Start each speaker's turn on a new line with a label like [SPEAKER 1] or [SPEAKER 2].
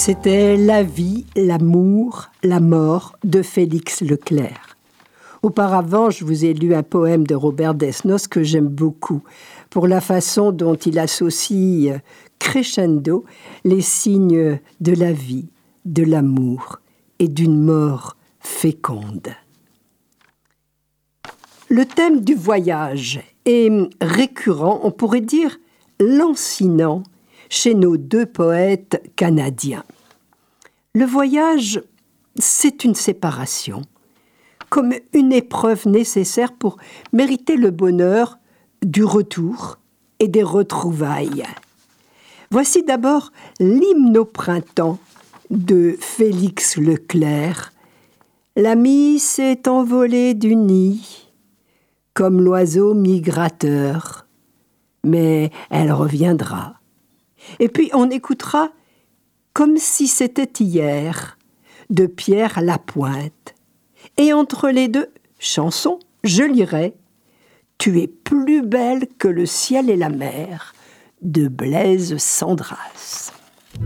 [SPEAKER 1] C'était La vie, l'amour, la mort de Félix Leclerc. Auparavant, je vous ai lu un poème de Robert Desnos que j'aime beaucoup, pour la façon dont il associe crescendo les signes de la vie, de l'amour et d'une mort féconde. Le thème du voyage est récurrent, on pourrait dire lancinant, chez nos deux poètes canadiens. Le voyage, c'est une séparation, comme une épreuve nécessaire pour mériter le bonheur du retour et des retrouvailles. Voici d'abord l'hymne au printemps de Félix Leclerc. L'amie s'est envolée du nid, comme l'oiseau migrateur, mais elle reviendra. Et puis on écoutera Comme si c'était hier, de Pierre Lapointe. Et entre les deux chansons, je lirai Tu es plus belle que le ciel et la mer, de Blaise Cendrasse.